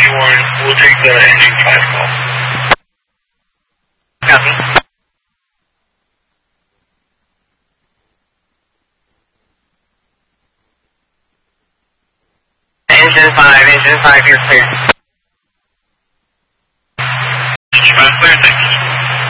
Warren. We'll take the engine 5 call. Copy. Engine 5, you're clear. Engine 5 clear, thank you.